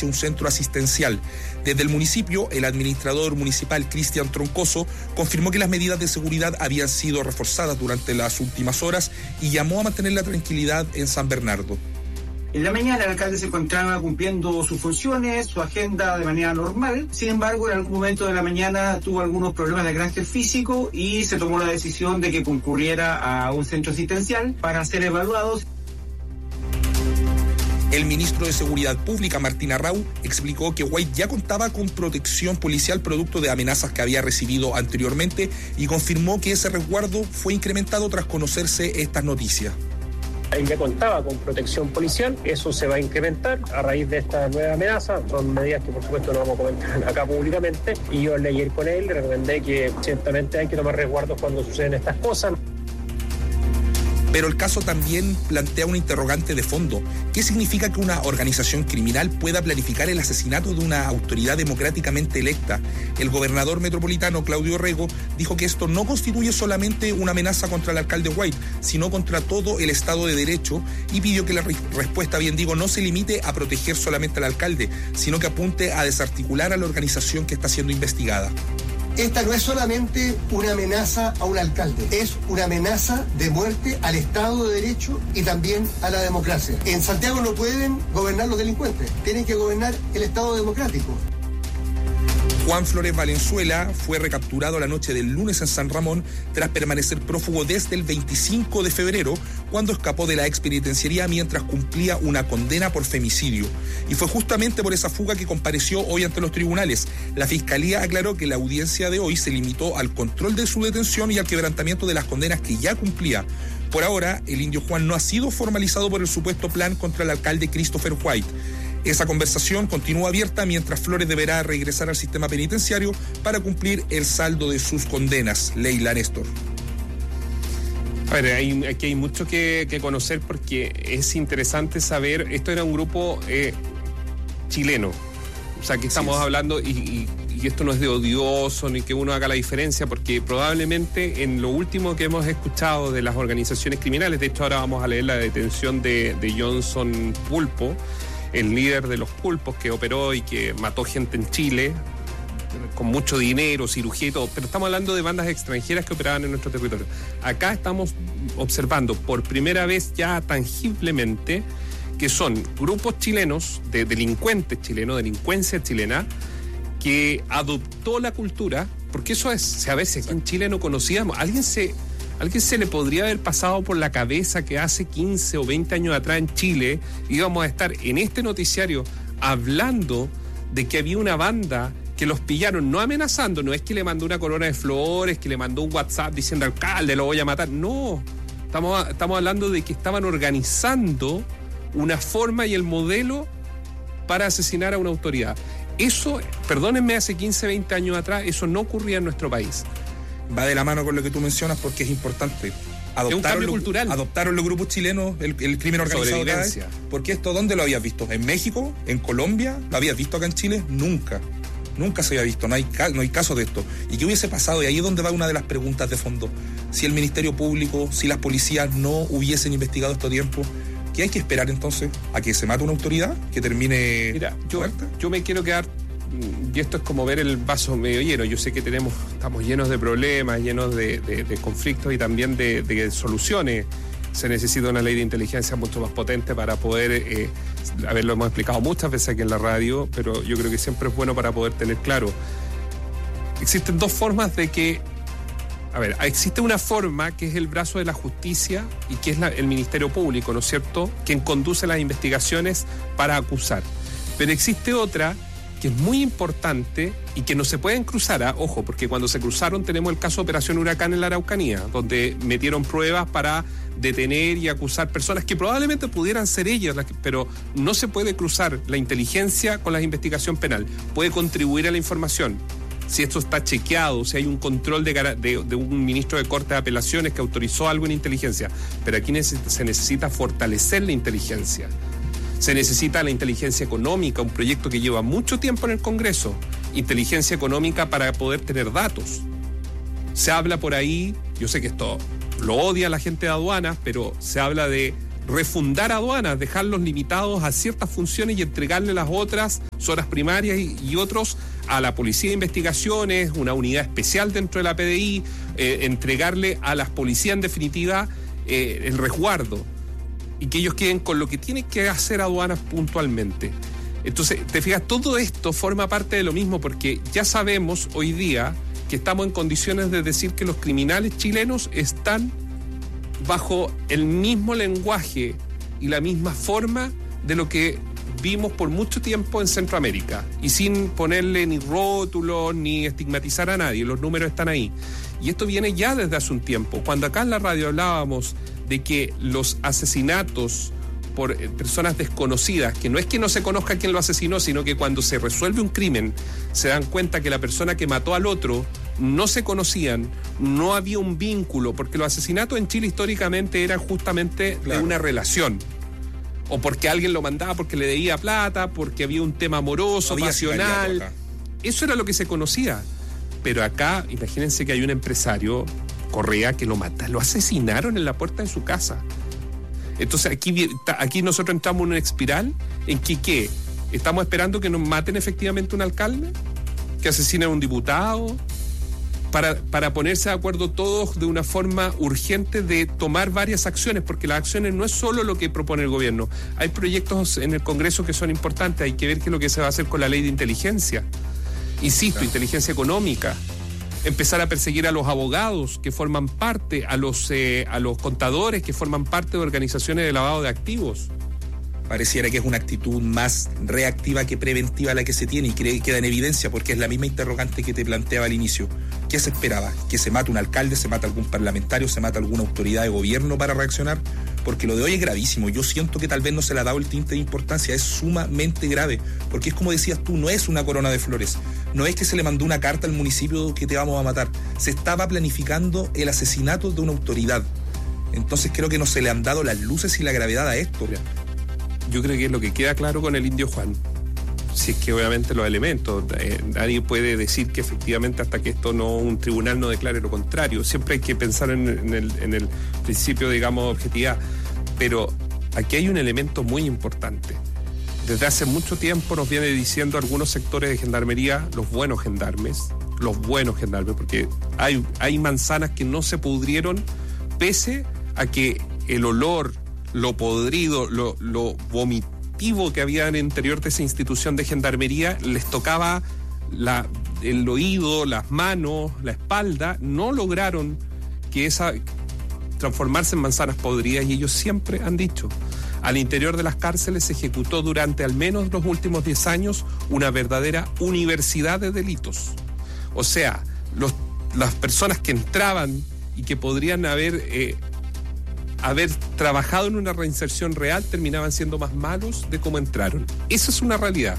hacia un centro asistencial. Desde el municipio, el administrador municipal Cristian Troncoso confirmó que las medidas de seguridad habían sido reforzadas durante las últimas horas y llamó a mantener la tranquilidad en San Bernardo. En la mañana el alcalde se encontraba cumpliendo sus funciones, su agenda de manera normal. Sin embargo, en algún momento de la mañana tuvo algunos problemas de carácter físico y se tomó la decisión de que concurriera a un centro asistencial para ser evaluados. El ministro de Seguridad Pública, Martín Arrau, explicó que White ya contaba con protección policial producto de amenazas que había recibido anteriormente y confirmó que ese resguardo fue incrementado tras conocerse estas noticias. Él ya contaba con protección policial, eso se va a incrementar a raíz de esta nueva amenaza. Son medidas que por supuesto no vamos a comentar acá públicamente. Y yo hablé ayer con él, le recomendé que ciertamente hay que tomar resguardos cuando suceden estas cosas. Pero el caso también plantea una interrogante de fondo. ¿Qué significa que una organización criminal pueda planificar el asesinato de una autoridad democráticamente electa? El gobernador metropolitano, Claudio Rego, dijo que esto no constituye solamente una amenaza contra el alcalde White, sino contra todo el Estado de Derecho, y pidió que la respuesta, no se limite a proteger solamente al alcalde, sino que apunte a desarticular a la organización que está siendo investigada. Esta no es solamente una amenaza a un alcalde, es una amenaza de muerte al Estado de Derecho y también a la democracia. En Santiago no pueden gobernar los delincuentes, tienen que gobernar el Estado democrático. Juan Flores Valenzuela fue recapturado la noche del lunes en San Ramón tras permanecer prófugo desde el 25 de febrero, cuando escapó de la expenitenciaría mientras cumplía una condena por femicidio. Y fue justamente por esa fuga que compareció hoy ante los tribunales. La Fiscalía aclaró que la audiencia de hoy se limitó al control de su detención y al quebrantamiento de las condenas que ya cumplía. Por ahora, el indio Juan no ha sido formalizado por el supuesto plan contra el alcalde Christopher White. Esa conversación continúa abierta mientras Flores deberá regresar al sistema penitenciario para cumplir el saldo de sus condenas. Leila Néstor. A ver, aquí hay mucho que conocer porque es interesante saber, esto era un grupo chileno, o sea que estamos hablando y esto no es de odioso ni que uno haga la diferencia, porque probablemente en lo último que hemos escuchado de las organizaciones criminales, de hecho ahora vamos a leer la detención de Johnson Pulpo, el líder de los pulpos que operó y que mató gente en Chile con mucho dinero, cirugía y todo, pero estamos hablando de bandas extranjeras que operaban en nuestro territorio. Acá estamos observando por primera vez ya tangiblemente que son grupos chilenos, de delincuentes chilenos, delincuencia chilena, que adoptó la cultura, porque eso es, a veces aquí en Chile no conocíamos, ¿A alguien se le podría haber pasado por la cabeza que hace 15 o 20 años atrás en Chile íbamos a estar en este noticiario hablando de que había una banda que los pillaron, no amenazando, no es que le mandó una corona de flores, que le mandó un WhatsApp diciendo alcalde, lo voy a matar, no, estamos hablando de que estaban organizando una forma y el modelo para asesinar a una autoridad. Eso, perdónenme, hace 15, 20 años atrás, eso no ocurría en nuestro país. Va de la mano con lo que tú mencionas porque es importante. Adoptaron los grupos chilenos el crimen organizado acá, porque esto, ¿dónde lo habías visto? ¿En México? ¿En Colombia? ¿Lo habías visto acá en Chile? Nunca se había visto, no hay caso de esto. ¿Y qué hubiese pasado? Y ahí es donde va una de las preguntas de fondo. Si el Ministerio Público, si las policías no hubiesen investigado esto a tiempo, ¿qué hay que esperar entonces? ¿A que se mate una autoridad? ¿Que termine? Mira, yo me quiero quedar, y esto es como ver el vaso medio lleno. Yo sé que estamos llenos de problemas, llenos de conflictos y también de soluciones. Se necesita una ley de inteligencia mucho más potente para poder, lo hemos explicado muchas veces aquí en la radio, pero yo creo que siempre es bueno para poder tener claro. Existen dos formas de que, existe una forma que es el brazo de la justicia y que es el Ministerio Público, ¿no es cierto?, quien conduce las investigaciones para acusar. Pero existe otra que es muy importante y que no se pueden cruzar, ojo, porque cuando se cruzaron tenemos el caso Operación Huracán en la Araucanía, donde metieron pruebas para detener y acusar personas que probablemente pudieran ser ellas, pero no se puede cruzar la inteligencia con la investigación penal. Puede contribuir a la información. Si esto está chequeado, si hay un control de un ministro de Corte de Apelaciones que autorizó algo en inteligencia, pero aquí se necesita fortalecer la inteligencia. Se necesita la inteligencia económica, un proyecto que lleva mucho tiempo en el Congreso, inteligencia económica para poder tener datos. Se habla por ahí, yo sé que esto lo odia la gente de aduanas, pero se habla de refundar aduanas, dejarlos limitados a ciertas funciones y entregarle las otras, zonas primarias y otros, a la Policía de Investigaciones, una unidad especial dentro de la PDI, entregarle a las policías en definitiva el resguardo, y que ellos queden con lo que tienen que hacer aduanas puntualmente. Entonces, te fijas, todo esto forma parte de lo mismo, porque ya sabemos hoy día que estamos en condiciones de decir que los criminales chilenos están bajo el mismo lenguaje y la misma forma de lo que vimos por mucho tiempo en Centroamérica, y sin ponerle ni rótulos ni estigmatizar a nadie. Los números están ahí, y esto viene ya desde hace un tiempo. Cuando acá en la radio hablábamos de que los asesinatos por personas desconocidas, que no es que no se conozca quién lo asesinó, sino que cuando se resuelve un crimen se dan cuenta que la persona que mató al otro no se conocían, no había un vínculo, porque los asesinatos en Chile históricamente eran justamente de una relación, o porque alguien lo mandaba porque le debía plata, porque había un tema amoroso, pasional. Eso era lo que se conocía. Pero acá, imagínense que hay un empresario, Correa, que lo asesinaron en la puerta de su casa. Entonces aquí nosotros entramos en una espiral en que ¿qué? ¿Estamos esperando que nos maten efectivamente un alcalde? ¿Que asesinen a un diputado? Para ponerse de acuerdo todos de una forma urgente de tomar varias acciones, porque las acciones no es solo lo que propone el gobierno. Hay proyectos en el Congreso que son importantes, hay que ver qué es lo que se va a hacer con la ley de inteligencia. Insisto, inteligencia económica. Empezar a perseguir a los abogados que forman parte, a los contadores que forman parte de organizaciones de lavado de activos. Pareciera que es una actitud más reactiva que preventiva la que se tiene, y queda en evidencia, porque es la misma interrogante que te planteaba al inicio. ¿Qué se esperaba? ¿Que se mate un alcalde, se mate algún parlamentario, se mate alguna autoridad de gobierno para reaccionar? Porque lo de hoy es gravísimo. Yo siento que tal vez no se le ha dado el tinte de importancia. Es sumamente grave, porque es como decías tú, no es una corona de flores. No es que se le mandó una carta al municipio que te vamos a matar. Se estaba planificando el asesinato de una autoridad. Entonces creo que no se le han dado las luces y la gravedad a esto. Yo creo que es lo que queda claro con el Indio Juan. Si es que obviamente los elementos, nadie puede decir que efectivamente hasta que un tribunal no declare lo contrario. Siempre hay que pensar en el principio, digamos, objetividad. Pero aquí hay un elemento muy importante. Desde hace mucho tiempo nos viene diciendo algunos sectores de gendarmería, los buenos gendarmes, porque hay manzanas que no se pudrieron pese a que el olor, lo podrido, lo vomitivo que había en el interior de esa institución de gendarmería les tocaba el oído, las manos, la espalda. No lograron transformarse en manzanas podridas, y ellos siempre han dicho: al interior de las cárceles se ejecutó durante al menos los últimos 10 años una verdadera universidad de delitos. O sea, las personas que entraban y que podrían haber trabajado en una reinserción real terminaban siendo más malos de cómo entraron. Esa es una realidad.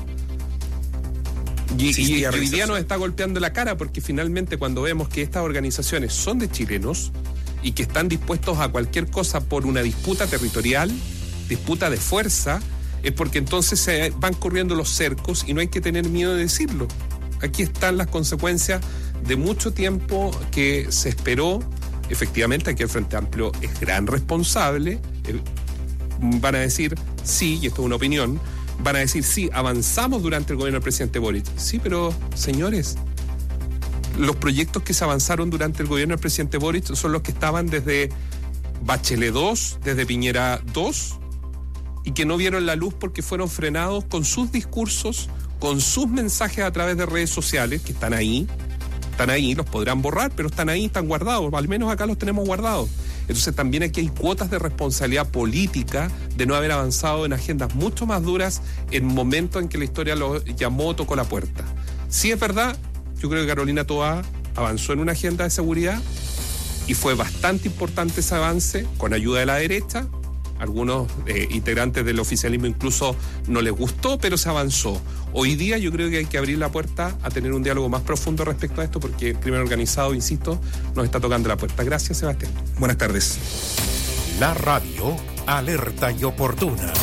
Y hoy día nos está golpeando la cara, porque finalmente cuando vemos que estas organizaciones son de chilenos y que están dispuestos a cualquier cosa por una disputa territorial, disputa de fuerza, es porque entonces se van corriendo los cercos, y no hay que tener miedo de decirlo. Aquí están las consecuencias de mucho tiempo que se esperó. Efectivamente, aquí el Frente Amplio es gran responsable. Van a decir sí, y esto es una opinión, van a decir sí, avanzamos durante el gobierno del presidente Boric. Sí, pero señores, los proyectos que se avanzaron durante el gobierno del presidente Boric son los que estaban desde Bachelet 2, desde Piñera 2, y que no vieron la luz porque fueron frenados con sus discursos, con sus mensajes a través de redes sociales, que están ahí, los podrán borrar, pero están ahí, están guardados, al menos acá los tenemos guardados. Entonces también aquí hay cuotas de responsabilidad política de no haber avanzado en agendas mucho más duras en momentos en que la historia lo llamó, tocó la puerta. Sí, es verdad, yo creo que Carolina Toá avanzó en una agenda de seguridad, y fue bastante importante ese avance, con ayuda de la derecha. Algunos integrantes del oficialismo incluso no les gustó, pero se avanzó. Hoy día yo creo que hay que abrir la puerta a tener un diálogo más profundo respecto a esto, porque el crimen organizado, insisto, nos está tocando la puerta. Gracias, Sebastián. Buenas tardes. La radio alerta y oportuna.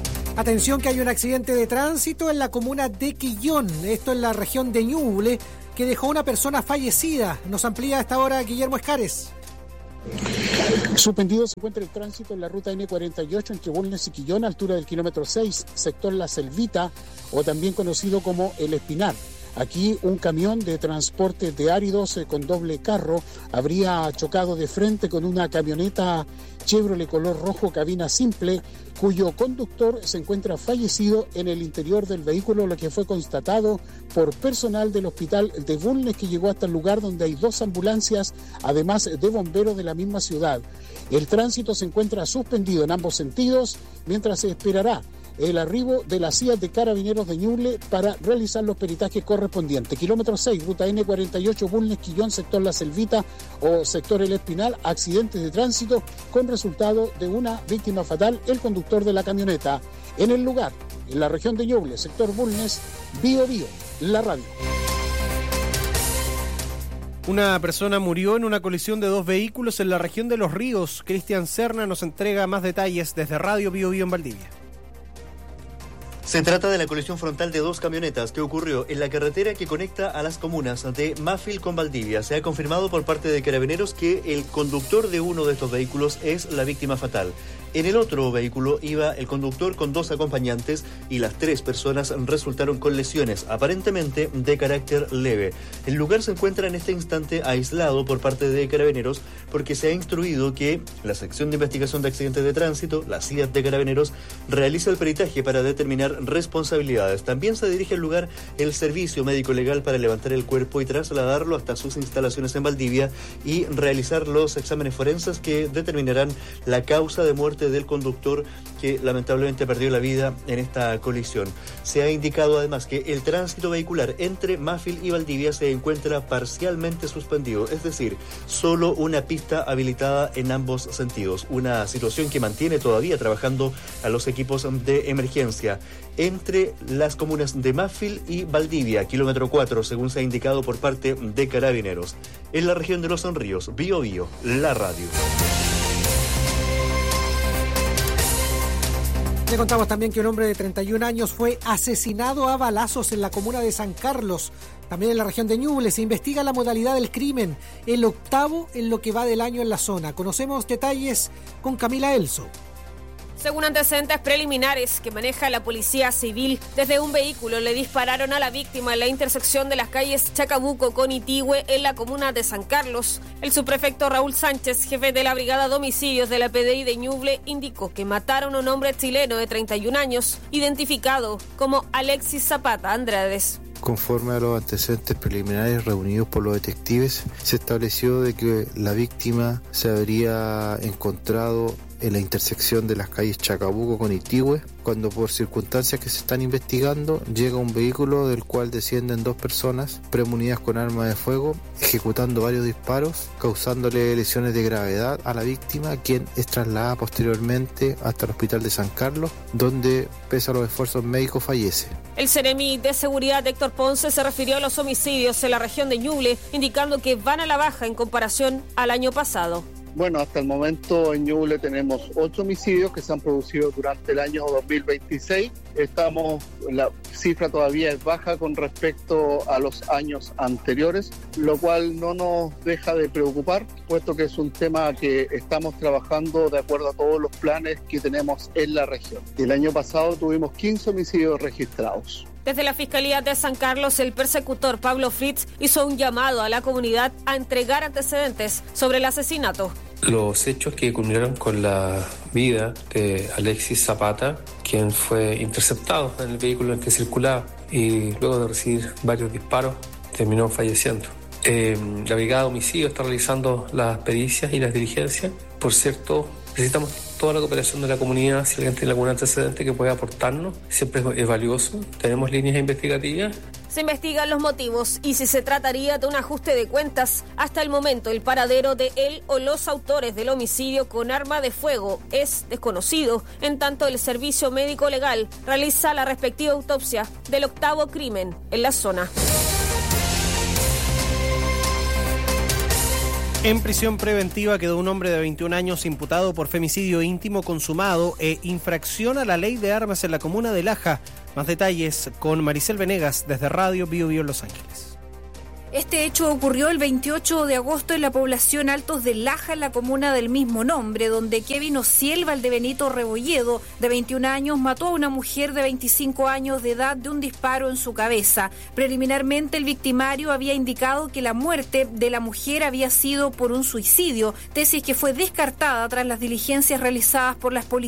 Atención, que hay un accidente de tránsito en la comuna de Quillón, esto en la región de Ñuble, que dejó una persona fallecida. Nos amplía a esta hora Guillermo Escares. Suspendido se encuentra el tránsito en la ruta N48 entre Bulnes y Quillón, altura del kilómetro 6, sector La Selvita, o también conocido como El Espinar. Aquí un camión de transporte de áridos con doble carro habría chocado de frente con una camioneta Chevrolet color rojo cabina simple, cuyo conductor se encuentra fallecido en el interior del vehículo, lo que fue constatado por personal del hospital de Bulnes, que llegó hasta el lugar donde hay 2 ambulancias, además de bomberos de la misma ciudad. El tránsito se encuentra suspendido en ambos sentidos, mientras se esperará el arribo de las CIA de Carabineros de Ñuble para realizar los peritajes correspondientes. Kilómetro 6, ruta N48, Bulnes, Quillón, sector La Selvita o sector El Espinal, accidentes de tránsito con resultado de una víctima fatal, el conductor de la camioneta. En el lugar, en la región de Ñuble, sector Bulnes, Bío Bío, la radio. Una persona murió en una colisión de 2 vehículos en la región de Los Ríos. Cristian Serna nos entrega más detalles desde Radio Bío Bío en Valdivia. Se trata de la colisión frontal de 2 camionetas que ocurrió en la carretera que conecta a las comunas de Mafil con Valdivia. Se ha confirmado por parte de Carabineros que el conductor de uno de estos vehículos es la víctima fatal. En el otro vehículo iba el conductor con 2 acompañantes y las 3 personas resultaron con lesiones, aparentemente de carácter leve. El lugar se encuentra en este instante aislado por parte de Carabineros porque se ha instruido que la sección de investigación de accidentes de tránsito, la CIA de Carabineros, realiza el peritaje para determinar responsabilidades. También se dirige al lugar el servicio médico legal para levantar el cuerpo y trasladarlo hasta sus instalaciones en Valdivia y realizar los exámenes forenses que determinarán la causa de muerte del conductor que lamentablemente perdió la vida en esta colisión. Se ha indicado además que el tránsito vehicular entre Mafil y Valdivia se encuentra parcialmente suspendido, es decir, solo una pista habilitada en ambos sentidos, una situación que mantiene todavía trabajando a los equipos de emergencia entre las comunas de Mafil y Valdivia, kilómetro 4, según se ha indicado por parte de Carabineros. En la región de Los Ríos, Bío Bío, la radio. Le contamos también que un hombre de 31 años fue asesinado a balazos en la comuna de San Carlos. También en la región de Ñuble se investiga la modalidad del crimen, el 8º en lo que va del año en la zona. Conocemos detalles con Camila Elso. Según antecedentes preliminares que maneja la Policía Civil, desde un vehículo le dispararon a la víctima en la intersección de las calles Chacabuco con Itigüe en la comuna de San Carlos. El subprefecto Raúl Sánchez, jefe de la Brigada de Homicidios de la PDI de Ñuble, indicó que mataron a un hombre chileno de 31 años, identificado como Alexis Zapata Andrades. Conforme a los antecedentes preliminares reunidos por los detectives, se estableció de que la víctima se habría encontrado en la intersección de las calles Chacabuco con Itigüe, cuando por circunstancias que se están investigando llega un vehículo del cual descienden 2 personas premunidas con arma de fuego, ejecutando varios disparos, causándole lesiones de gravedad a la víctima, quien es trasladada posteriormente hasta el hospital de San Carlos, donde, pese a los esfuerzos médicos, fallece. El Seremi de Seguridad Héctor Ponce se refirió a los homicidios en la región de Ñuble, indicando que van a la baja en comparación al año pasado. Bueno, hasta el momento en Ñuble tenemos 8 homicidios que se han producido durante el año 2026. La cifra todavía es baja con respecto a los años anteriores, lo cual no nos deja de preocupar, puesto que es un tema que estamos trabajando de acuerdo a todos los planes que tenemos en la región. El año pasado tuvimos 15 homicidios registrados. Desde la Fiscalía de San Carlos, el persecutor Pablo Fritz hizo un llamado a la comunidad a entregar antecedentes sobre el asesinato. Los hechos que culminaron con la vida de Alexis Zapata, quien fue interceptado en el vehículo en que circulaba y luego de recibir varios disparos terminó falleciendo. La Brigada de Homicidios está realizando las pericias y las diligencias. Por cierto, necesitamos toda la cooperación de la comunidad. Si alguien tiene algún antecedente que pueda aportarnos, siempre es valioso. Tenemos líneas investigativas. Se investigan los motivos y si se trataría de un ajuste de cuentas. Hasta el momento, el paradero de él o los autores del homicidio con arma de fuego es desconocido. En tanto, el Servicio Médico Legal realiza la respectiva autopsia del 8º crimen en la zona. En prisión preventiva quedó un hombre de 21 años imputado por femicidio íntimo consumado e infracción a la ley de armas en la comuna de Laja. Más detalles con Maricel Venegas desde Radio Bío Bío en Los Ángeles. Este hecho ocurrió el 28 de agosto en la población Altos de Laja, en la comuna del mismo nombre, donde Kevin Ociel Valdebenito Rebolledo, de 21 años, mató a una mujer de 25 años de edad de un disparo en su cabeza. Preliminarmente, el victimario había indicado que la muerte de la mujer había sido por un suicidio, tesis que fue descartada tras las diligencias realizadas por las policías